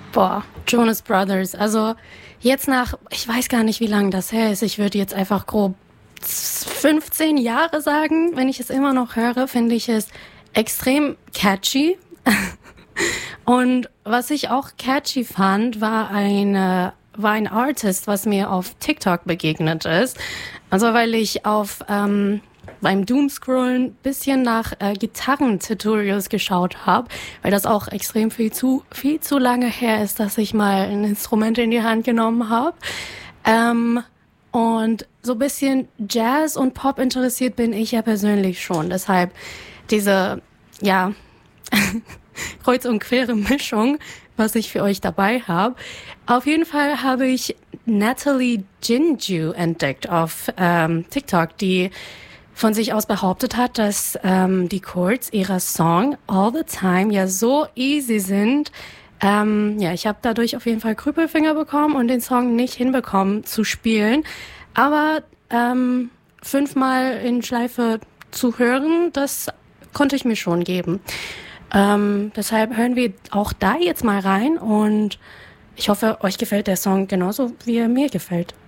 Boah, Jonas Brothers. Also jetzt nach, ich weiß gar nicht, wie lange das her ist. Ich würde jetzt einfach grob 15 Jahre sagen. Wenn ich es immer noch höre, finde ich es extrem catchy. Und was ich auch catchy fand, war ein Artist, was mir auf TikTok begegnet ist. Also weil ich beim Doomscrollen bisschen nach Gitarren-Tutorials geschaut habe, weil das auch extrem viel zu lange her ist, dass ich mal ein Instrument in die Hand genommen habe. Und so ein bisschen Jazz und Pop interessiert bin ich ja persönlich schon. Deshalb diese, ja, kreuz und quere Mischung, was ich für euch dabei habe. Auf jeden Fall habe ich Natalie Jinju entdeckt auf TikTok, die von sich aus behauptet hat, dass die Chords ihrer Song All the Time ja so easy sind. Ja, ich habe dadurch auf jeden Fall Krüppelfinger bekommen und den Song nicht hinbekommen zu spielen. Aber 5-mal in Schleife zu hören, das konnte ich mir schon geben. Deshalb hören wir auch da jetzt mal rein und ich hoffe, euch gefällt der Song genauso, wie er mir gefällt.